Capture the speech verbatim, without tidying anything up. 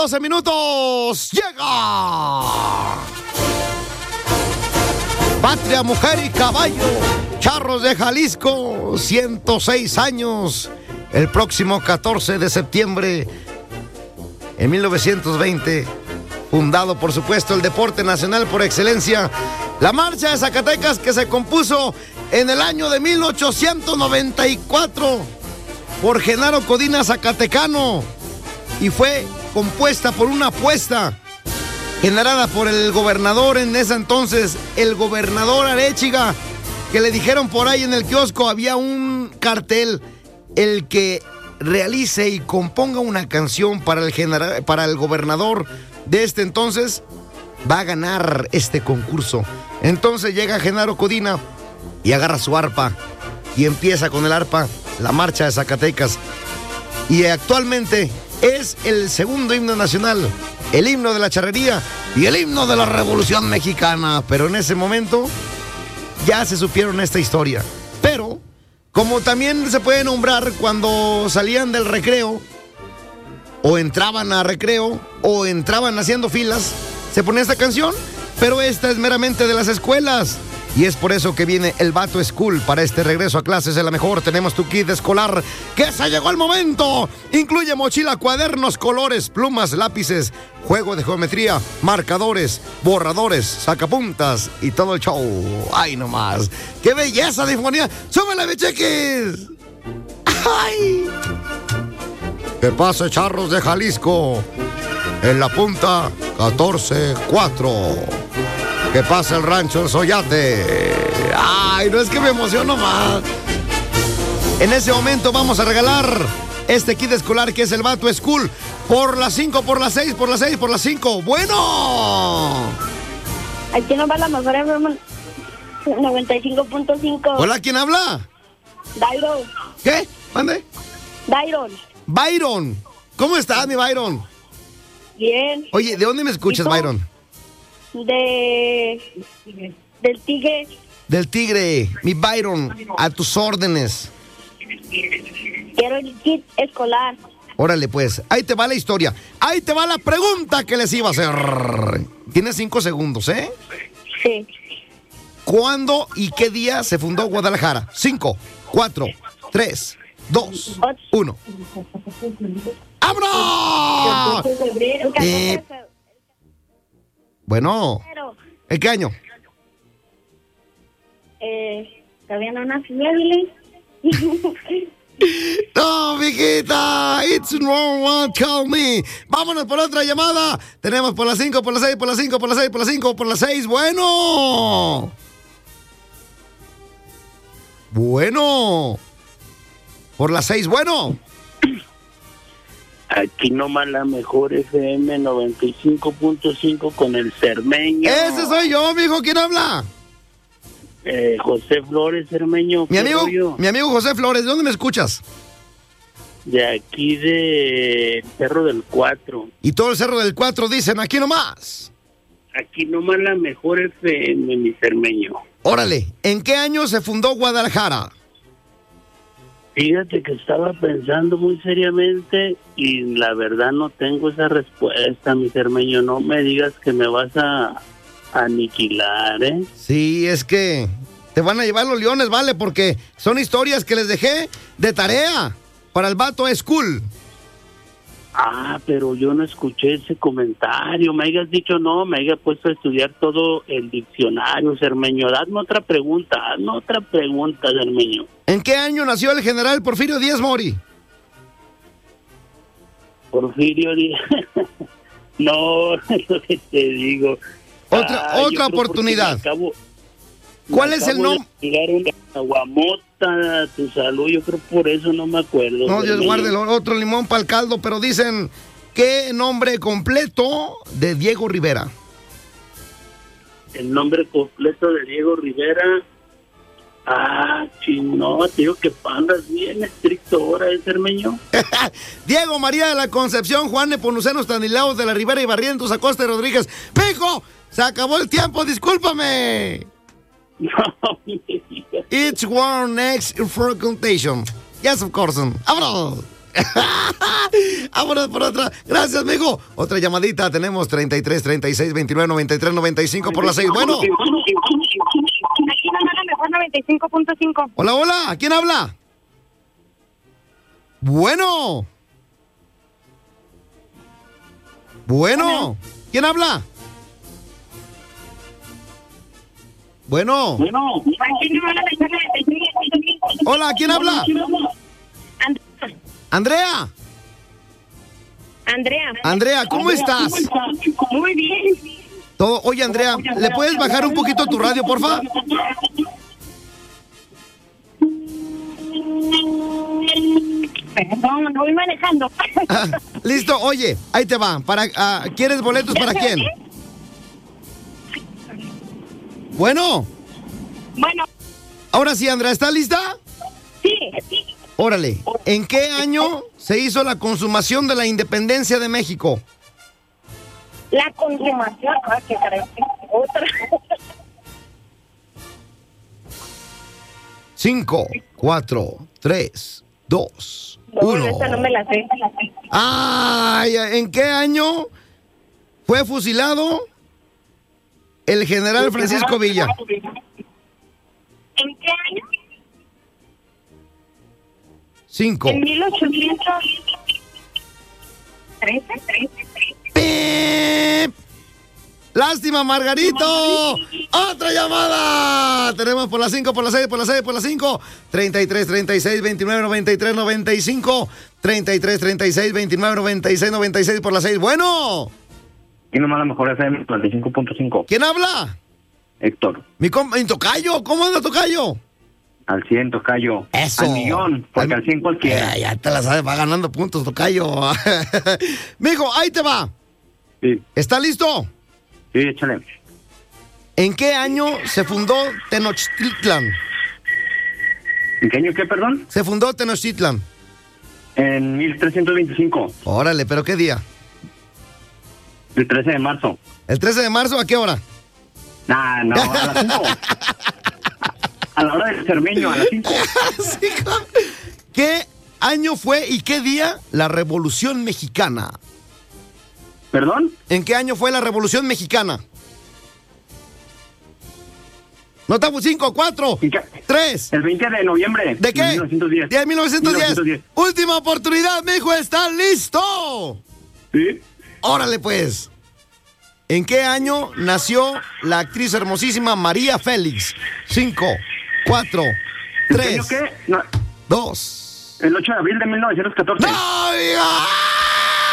doce minutos. ¡Llega! Patria, mujer y caballo. Charros de Jalisco, ciento seis años. El próximo catorce de septiembre, en mil novecientos veinte, fundado, por supuesto, el deporte nacional por excelencia, la Marcha de Zacatecas, que se compuso en el año de mil ochocientos noventa y cuatro por Genaro Codina Zacatecano y fue compuesta por una apuesta generada por el gobernador en ese entonces, el gobernador Arechiga, que le dijeron por ahí en el kiosco, había un cartel: el que realice y componga una canción para el, genera- para el gobernador de este entonces va a ganar este concurso. Entonces llega Genaro Codina y agarra su arpa y empieza con el arpa la Marcha de Zacatecas. Y actualmente es el segundo himno nacional, el himno de la charrería y el himno de la Revolución Mexicana. Pero en ese momento ya se supieron esta historia. Pero como también se puede nombrar cuando salían del recreo, o entraban a recreo, o entraban haciendo filas, se ponía esta canción, pero esta es meramente de las escuelas. Y es por eso que viene el Vato School para este regreso a clases de la mejor. Tenemos tu kit escolar, que se llegó el momento. Incluye mochila, cuadernos, colores, plumas, lápices, juego de geometría, marcadores, borradores, sacapuntas y todo el show. ¡Ay, no más! ¡Qué belleza de infonía! ¡Súbele, mi chiquis! ¡Ay! ¿Qué pasa, Charros de Jalisco? En la punta, catorce cuatro. ¿Qué pasa el rancho El Soyate? ¡Ay, no es que me emociono más! En ese momento vamos a regalar este kit escolar que es el Vato School. Por las cinco, por las seis, por las seis, por las cinco. ¡Bueno! Aquí nos va la mejor F M noventa y cinco punto cinco. Hola, ¿quién habla? Dairon. ¿Qué? ¿Mande? Dairon. Byron. ¿Cómo estás, mi Byron? Bien. Oye, ¿de dónde me escuchas, Byron? De... Del Tigre. Del Tigre. Mi Byron, a tus órdenes. Quiero el kit escolar. Órale, pues, ahí te va la historia. Ahí te va la pregunta que les iba a hacer. Tienes cinco segundos, ¿eh? Sí. ¿Cuándo y qué día se fundó Guadalajara? Cinco, cuatro, tres, dos, uno. ¡Vámonos! Eh, bueno, ¿en qué año? Eh, todavía no nací, Dile. No, mijita, it's no one call me. Vámonos por otra llamada. Tenemos por las cinco, por las seis, por las cinco, por las seis, por las cinco, por las seis. Bueno. Bueno. Por las seis, bueno. Aquí nomás la mejor F M noventa y cinco punto cinco con el Cermeño. Ese soy yo, mijo. ¿Quién habla? Eh, José Flores, Cermeño. Mi amigo, mi amigo José Flores. ¿De dónde me escuchas? De aquí de Cerro del Cuatro. Y todo el Cerro del Cuatro dicen aquí nomás. Aquí nomás la mejor F M, mi Cermeño. Órale, ¿en qué año se fundó Guadalajara? Fíjate que estaba pensando muy seriamente y la verdad no tengo esa respuesta, mi Cermeño. No me digas que me vas a aniquilar, ¿eh? Sí, es que te van a llevar los leones, vale, porque son historias que les dejé de tarea para el Vato School. Ah, pero yo no escuché ese comentario. Me hayas dicho no, me hayas puesto a estudiar todo el diccionario, Cermeño. Hazme otra pregunta, hazme otra pregunta, Cermeño. ¿En qué año nació el general Porfirio Díaz Mori? Porfirio Díaz. No, es lo que te digo. Otra, ah, otra oportunidad. Acabo, ¿Cuál es el nombre? Llegaron a Guamota, tu salud, yo creo por eso no me acuerdo. No, Dios guarde el otro limón para el caldo, pero dicen, ¿qué nombre completo de Diego Rivera? El nombre completo de Diego Rivera. Ah, chino, te digo que andas bien estricto ahora, ¿eh, Cermeño? Diego María de la Concepción, Juan Nepomuceno Stanislaus de la Rivera y Barrientos Acosta y Rodríguez. ¡Pijo! ¡Se acabó el tiempo! ¡Discúlpame! No, It's one next for contation. Yes, of course. ¡Vámonos! Vámonos por otra. Gracias, mijo. Otra llamadita. Tenemos treinta y tres, treinta y seis, veintinueve, noventa y tres, noventa y cinco por las seis. Bueno. noventa y cinco punto cinco. Hola, hola. ¿Quién habla? Bueno. Bueno. ¿Quién habla? Bueno. Bueno. Hola, ¿quién habla? Andrea. Andrea. Andrea, ¿cómo estás? Muy bien. Todo. Oye, Andrea, ¿le puedes bajar un poquito tu radio, porfa? Perdón, no voy manejando. Ah, listo, oye, ahí te va. Para, ah, ¿quieres boletos para quién? Bueno. Bueno. Ahora sí, Andrea, ¿estás lista? Sí, sí. Órale, ¿en qué año se hizo la consumación de la independencia de México? La consumación. Ah, qué caray. Otra. Cinco, cuatro, tres, dos, No, uno. esa no me la sé. Ay, ¿en qué año fue fusilado el general Francisco Villa? ¿En qué año? Cinco. En mil ochocientos trece. ¡Pip! ¡Lástima, Margarito! ¡Otra llamada! Tenemos por las cinco, por las seis, por las seis, por las cinco. treinta y tres, treinta y seis, veintinueve, noventa y tres, noventa y cinco. treinta y tres, treinta y seis, veintinueve, noventa y seis, noventa y seis por las seis. Bueno. ¿Quién nomás la mejor F M noventa y cinco punto cinco? ¿Quién habla? Héctor. Mi, com mi tocayo. ¿Cómo anda, tocayo? Al cien, tocayo. Eso. Al millón, porque al, al cien cualquiera. Eh, ya te la sabes, va ganando puntos, tocayo. Mijo, ahí te va. Sí. ¿Está listo? Sí, échale. ¿En qué año se fundó Tenochtitlan? ¿En qué año qué, perdón? Se fundó Tenochtitlan. En mil trescientos veinticinco. Órale, ¿pero qué día? El trece de marzo. ¿El trece de marzo a qué hora? Nah, no, a las cinco. A la hora del cermeño, a las cinco. ¿Qué año fue y qué día la Revolución Mexicana? ¿Perdón? ¿En qué año fue la Revolución Mexicana? No estamos cinco, cuatro, tres. El veinte de noviembre. ¿De qué? mil novecientos diez. De mil novecientos diez. mil novecientos diez. Última oportunidad, mijo, ¿estás listo? Sí. Órale, pues. ¿En qué año nació la actriz hermosísima María Félix? Cinco, cuatro, tres, ¿En qué año qué? No, dos. el ocho de abril de mil novecientos catorce. ¡No, diga!